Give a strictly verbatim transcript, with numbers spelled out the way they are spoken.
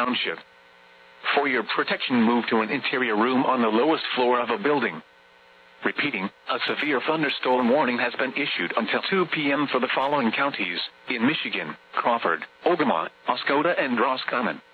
Township. For your protection, move to an interior room on the lowest floor of a building. Repeating, a severe thunderstorm warning has been issued until two p m for the following counties in Michigan: Crawford, Ogama, Oscoda, and Roscommon.